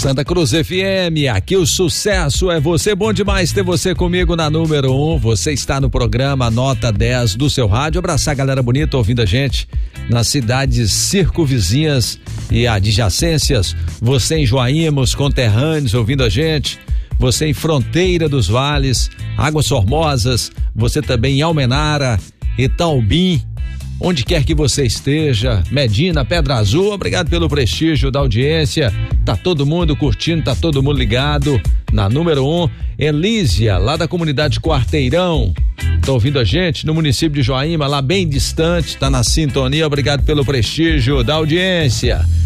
Santa Cruz FM, aqui o sucesso é você. Bom demais ter você comigo na número 1. Você está no programa Nota 10 do seu rádio. Abraçar a galera bonita ouvindo a gente nas cidades circunvizinhas e adjacências. Você em Joaíma, os conterrâneos ouvindo a gente. Você em Fronteira dos Vales, Águas Formosas. Você também em Almenara, Itaubim. Onde quer que você esteja, Medina, Pedra Azul, obrigado pelo prestígio da audiência. Tá todo mundo curtindo, tá todo mundo ligado na número 1. Elísia, lá da comunidade Quarteirão, tá ouvindo a gente no município de Joaíma, lá bem distante, tá na sintonia, obrigado pelo prestígio da audiência.